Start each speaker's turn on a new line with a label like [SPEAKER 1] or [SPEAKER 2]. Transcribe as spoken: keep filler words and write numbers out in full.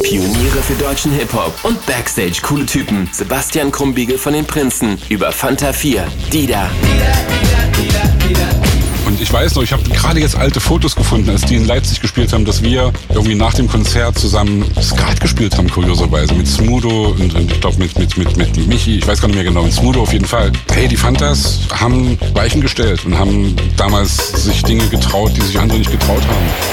[SPEAKER 1] Pioniere für deutschen Hip-Hop und Backstage coole Typen. Sebastian Krumbiegel von den Prinzen über Fanta vier. Dida.
[SPEAKER 2] Und ich weiß noch, ich habe gerade jetzt alte Fotos gefunden, als die in Leipzig gespielt haben, dass wir irgendwie nach dem Konzert zusammen Skat gespielt haben, kurioserweise. Mit Smudo und, und ich glaube mit, mit, mit, mit Michi, ich weiß gar nicht mehr genau, mit Smudo auf jeden Fall. Hey, die Fantas haben Weichen gestellt und haben damals sich Dinge getraut, die sich andere nicht getraut haben.